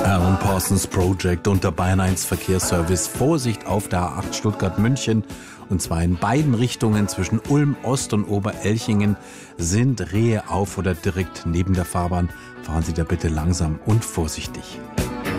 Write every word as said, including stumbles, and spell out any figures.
Alan Parsons Project und der Bayern eins Verkehrsservice. Vorsicht auf der A acht Stuttgart-München. Und zwar in beiden Richtungen zwischen Ulm Ost und Oberelchingen sind Rehe auf oder direkt neben der Fahrbahn. Fahren Sie da bitte langsam und vorsichtig.